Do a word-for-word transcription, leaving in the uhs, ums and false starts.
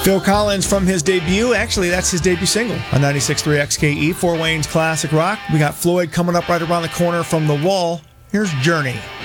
Phil Collins from his debut. Actually, that's his debut single on ninety-six point three X K E, Fort Wayne's classic rock. We got Floyd coming up right around the corner from The Wall. Here's Journey.